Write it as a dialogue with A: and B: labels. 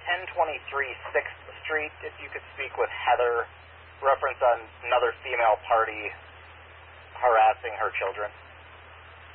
A: 1023 6th Street, if you could speak with Heather, reference on another female party harassing her children.